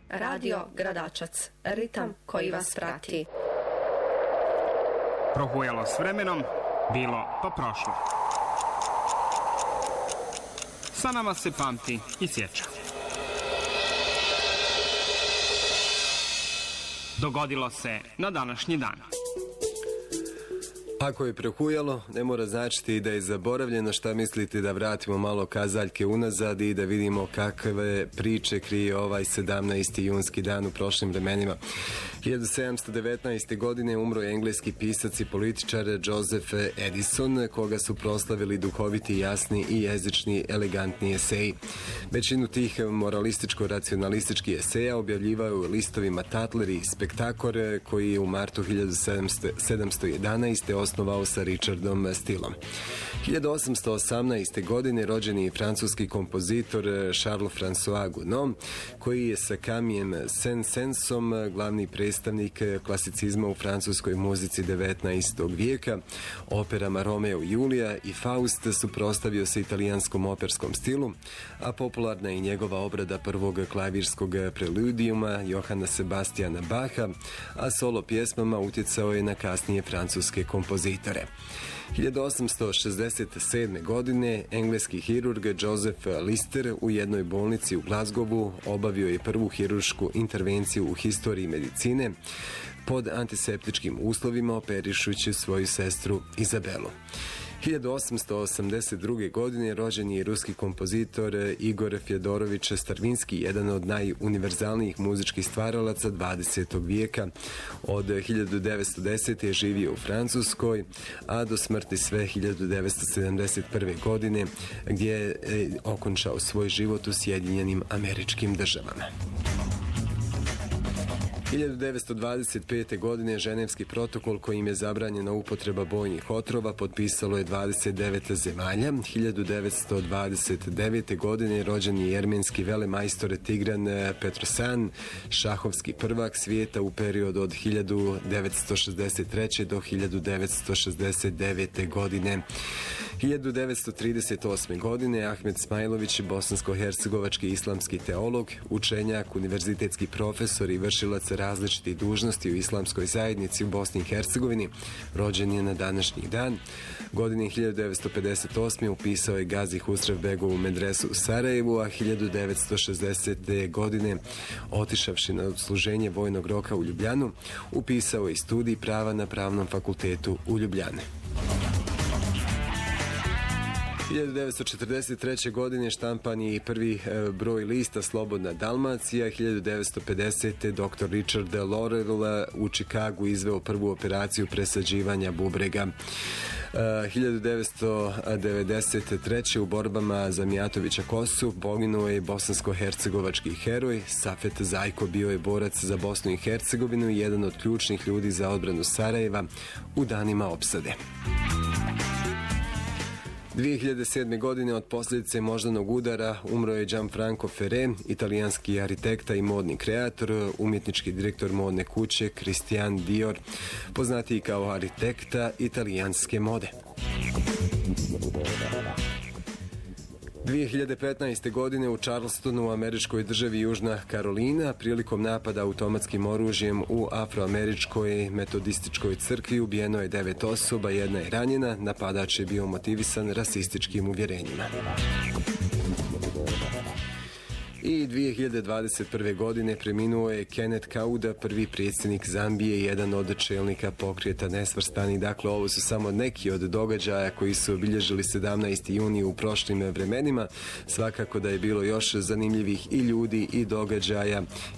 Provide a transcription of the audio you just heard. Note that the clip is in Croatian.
Radio Gradačac, ritam koji vas prati. Prohujalo s vremenom, bilo pa prošlo. Sa nama se pamti i sjeća. Dogodilo se na današnji dan. Ako je prohujalo, ne mora značiti da je zaboravljeno. Šta mislite da vratimo malo kazaljke unazad i da vidimo kakve priče krije ovaj 17. junski dan u prošlim vremenima. 1719. godine umro je engleski pisac i političar Joseph Edison, koga su proslavili duhoviti, jasni i jezični, elegantni eseji. Većinu tih moralističko-racionalističkih eseja objavljivao u listovima Tatler i Spektakor, koji je u martu 1711. osnovao sa Richardom Steelom. 1818. godine rođen je francuski kompozitor Charles François Gounod, koji je sa Camilleom Saint-Saënsom glavni predstavnik klasicizma u francuskoj muzici 19. vijeka. Operama Romeo i Julija i Faust suprotstavio se italijanskom operskom stilu, a popularna je i njegova obrada prvog klavirskog preludijuma Johana Sebastiana Bacha, a solo pjesmama utjecao je na kasnije francuske kompozitore. 1867. godine engleski hirurg Joseph Lister u jednoj bolnici u Glasgowu obavio je prvu hiruršku intervenciju u historiji medicine pod antiseptičkim uslovima, operišući svoju sestru Izabelu. 1882. godine rođen je ruski kompozitor Igor Fjodorović Stravinski, jedan od najuniverzalnijih muzičkih stvaralaca 20. vijeka. Od 1910. je živio u Francuskoj, a do smrti sve 1971. godine, gdje je okončao svoj život u Sjedinjenim Američkim Državama. 1925. godine Ženevski protokol kojim je zabranjena upotreba bojnih otrova potpisalo je 29 zemalja. 1929. godine rođen je jermenski velemajstor Tigran Petrosan, šahovski prvak svijeta u periodu od 1963. do 1969. godine. 1938. godine Ahmed Smajlović, bosansko-hercegovački islamski teolog, učenjak, univerzitetski profesor i vršilac različitih dužnosti u islamskoj zajednici u Bosni i Hercegovini, rođen je na današnji dan. Godine 1958. upisao je Gazi Husrev Begovu medresu u Sarajevu, a 1960. godine, otišavši na odsluženje vojnog roka u Ljubljanu, upisao je studij prava na Pravnom fakultetu u Ljubljani. 1943. godine štampan je prvi broj lista Slobodna Dalmacija. 1950. dr. Richard Laurel u Čikagu izveo prvu operaciju presađivanja bubrega. 1993. u borbama za Mijatovića Kosu poginuo je bosansko-hercegovački heroj. Safet Zajko bio je borac za Bosnu i Hercegovinu i jedan od ključnih ljudi za odbranu Sarajeva u danima opsade. 2007. godine od posljedice moždanog udara umro je Gianfranco Ferré, italijanski arhitekta i modni kreator, umjetnički direktor modne kuće Christian Dior, poznatiji kao arhitekta italijanske mode. 2015. godine u Charlestonu u američkoj državi Južna Karolina prilikom napada automatskim oružjem u afroameričkoj metodističkoj crkvi ubijeno je 9 osoba, jedna je ranjena. Napadač je bio motivisan rasističkim uvjerenjima. I 2021. godine preminuo je Kenneth Kaunda, prvi predsjednik Zambije i jedan od čelnika pokreta Nesvrstani. Dakle, ovo su samo neki od događaja koji su obilježili 17. juni u prošlim vremenima. Svakako da je bilo još zanimljivih i ljudi i događaja